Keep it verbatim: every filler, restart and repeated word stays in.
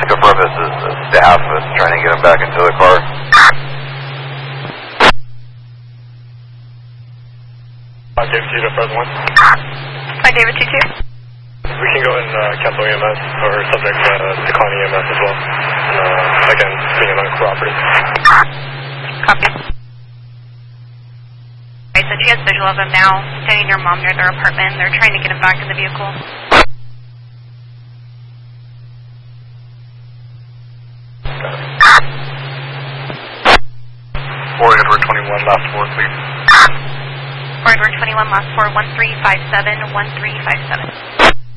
confirm this is the staff that's trying to get him back into the car. Uh, David two to Fred one. Hi, David two two. We can go and uh, cancel E M S or subject to uh, decline E M S as well. Uh, again, being an uncooperative. Copy. Alright, so she has visual of him now, standing near mom near their apartment. They're trying to get him back in the vehicle. four Edward twenty-one, last four, please. four Edward twenty-one, last four, one three five seven, one three five seven.